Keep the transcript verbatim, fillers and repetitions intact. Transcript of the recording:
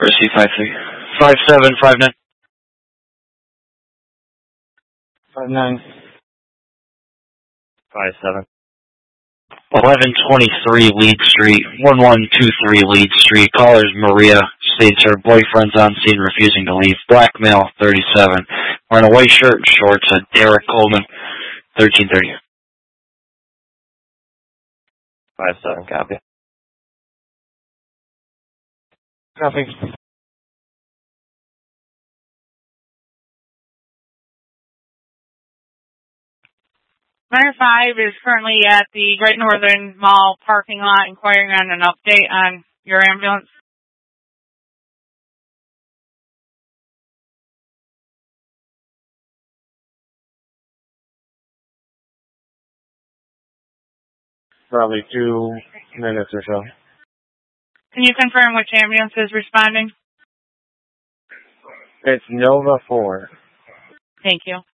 Receive five three. Five seven, five nine. Five nine. Five seven. Eleven twenty three Lead Street. One one two three Lead Street. Caller's Maria. States her boyfriend's on scene refusing to leave. Black male, thirty seven. Wearing a white shirt and shorts. A Derek Coleman. Thirteen thirty. Five seven. Copy. Copy. Runner five is currently at the Great Northern Mall parking lot inquiring on an update on your ambulance. Probably two minutes or so. Can you confirm which ambulance is responding? It's Nova four. Thank you.